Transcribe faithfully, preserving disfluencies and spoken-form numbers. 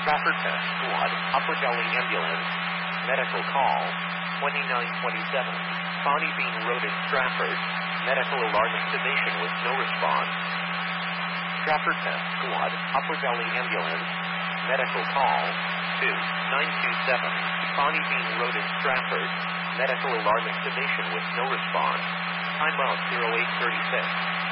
Trafford Pest Squad, Upper Delhi Ambulance, medical call, twenty-nine twenty-seven, Bonnie Bean Road in Trafford, medical alarm activation with no response. Trafford Pest Squad, Upper Delhi Ambulance, medical call, two nine two seven, Bonnie Bean Road in Trafford, medical alarm activation with no response. Time out zero eight thirty-six.